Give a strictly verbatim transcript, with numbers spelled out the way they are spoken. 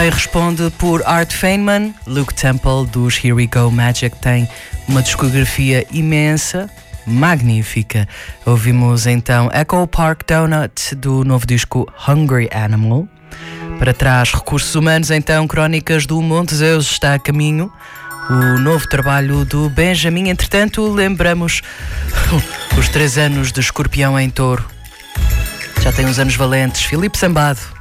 Responde por Art Feynman. Luke Temple dos Here We Go Magic tem uma discografia imensa, magnífica. Ouvimos então Echo Park Donut do novo disco Hungry Animal. Para trás, Recursos Humanos, então Crónicas do Monte Zeus está a caminho. O novo trabalho do Benjamin. Entretanto, lembramos os três anos de Escorpião em Touro. Já tem uns anos valentes. Filipe Sambado.